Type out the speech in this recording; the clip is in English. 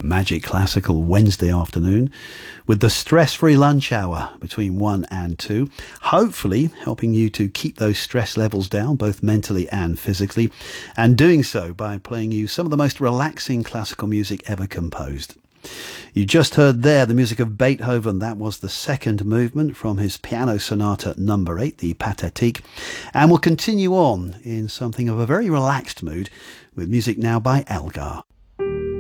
Magic Classical Wednesday afternoon with the stress-free lunch hour between 1 and 2, hopefully helping you to keep those stress levels down both mentally and physically, and doing so by playing you some of the most relaxing classical music ever composed. You just heard there the music of Beethoven. That was the second movement from his Piano Sonata number 8, the Pathétique, and we'll continue on in something of a very relaxed mood with music now by Elgar.